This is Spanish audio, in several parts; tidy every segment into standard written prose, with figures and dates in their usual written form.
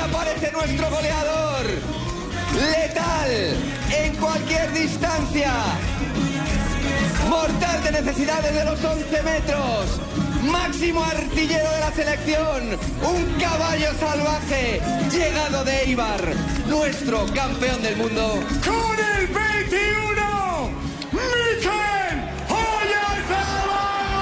aparece nuestro goleador. Letal en cualquier distancia. Mortal de necesidades de los 11 metros. Máximo artillero de la selección. Un caballo salvaje llegado de Eibar. Nuestro campeón del mundo. Con el 21, Mikel Oyarzabal.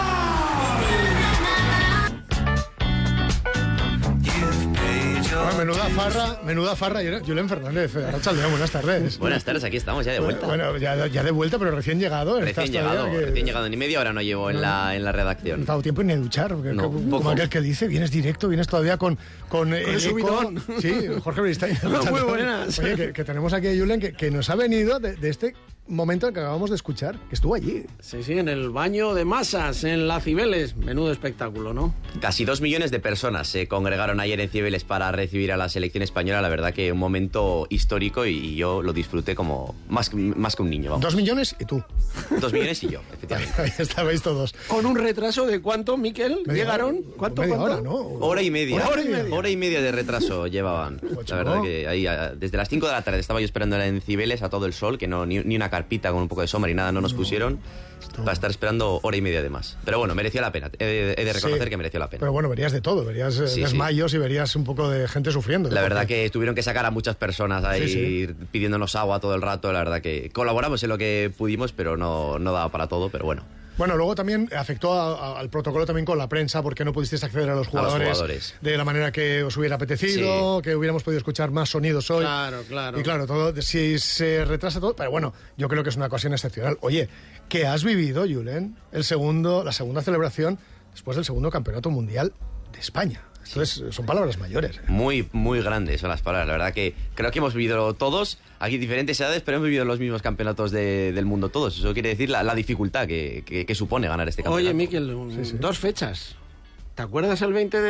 Menuda farra, Julen Fernández. Arratsaldeon, buenas tardes. Buenas tardes, aquí estamos ya de vuelta. Bueno, ya de vuelta, pero recién llegado. Recién llegado, ni media hora no llevo en la redacción. No he dado tiempo ni de duchar, porque No, como aquel que dice, vienes directo, vienes todavía con el subidón. Sí, Jorge Beristain. Muy buenas. Oye, que tenemos aquí a Julen, que nos ha venido de este momento que acabamos de escuchar, que estuvo allí. Sí, en el baño de masas, en la Cibeles. Menudo espectáculo, ¿no? Casi 2 millones de personas se congregaron ayer en Cibeles para recibir a la selección española. La verdad que un momento histórico y yo lo disfruté como más que un niño. Vamos. 2 millones y tú. 2 millones y yo, efectivamente. Ahí estabais todos. Con un retraso de ¿cuánto, Miquel? ¿Llegaron? ¿Cuánto? Hora, ¿no? Hora y media. Hora y media De retraso llevaban. Ocho. La verdad que ahí desde las 5 de la tarde estaba yo esperando en Cibeles a todo el sol, que no ni una carpita con un poco de sombra y nada no nos pusieron, para estar esperando hora y media de más. Pero bueno, mereció la pena. He de reconocer que mereció la pena. Pero bueno, verías de todo, verías desmayos y verías un poco de gente sufriendo. La verdad que tuvieron que sacar a muchas personas ahí pidiéndonos agua todo el rato. La verdad que colaboramos en lo que pudimos, pero no daba para todo, pero bueno. Bueno, luego también afectó al protocolo también con la prensa, porque no pudisteis acceder a los jugadores de la manera que os hubiera apetecido, que hubiéramos podido escuchar más sonidos hoy. Claro. Y claro, todo, si se retrasa todo, pero bueno, yo creo que es una ocasión excepcional. Oye, ¿qué has vivido, Julen? La segunda celebración después del segundo campeonato mundial de España. Entonces, son palabras mayores. Muy, muy grandes son las palabras. La verdad que creo que hemos vivido todos, aquí diferentes edades, pero hemos vivido los mismos campeonatos del mundo todos. Eso quiere decir la dificultad que supone ganar este campeonato. Oye, Miquel, 2 fechas. ¿Te acuerdas el 20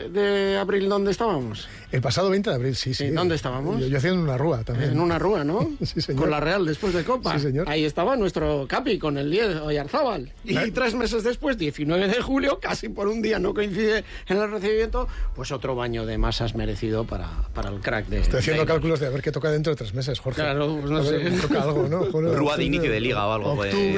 de abril dónde estábamos? El pasado 20 de abril, sí. ¿Dónde estábamos? Yo haciendo una rúa también. En una rúa, ¿no? Sí, señor. Con la Real después de Copa. Sí, señor. Ahí estaba nuestro Capi con el 10, Oyarzabal. Y 3 meses después, 19 de julio, casi por un día no coincide en el recibimiento, pues otro baño de masas merecido para el crack de... Estoy haciendo cálculos de a ver qué toca dentro de 3 meses, Jorge. Claro, pues no sé. Toca algo, ¿no? Rúa de inicio de liga o algo.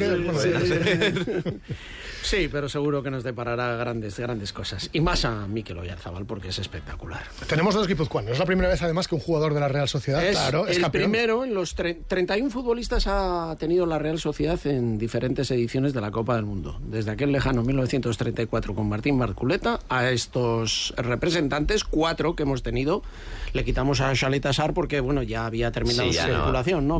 Octubre. Sí, pero seguro que nos deparará grandes cosas. Y más a Mikel Oyarzabal, porque es espectacular. Tenemos 2 guipuzcoanos. Es la primera vez, además, que un jugador de la Real Sociedad, es el campeón. Primero en los 31 futbolistas ha tenido la Real Sociedad en diferentes ediciones de la Copa del Mundo. Desde aquel lejano 1934 con Martín Marculeta a estos representantes, 4 que hemos tenido. Le quitamos a Xalet Assar porque, bueno, ya había terminado su circulación, ¿no?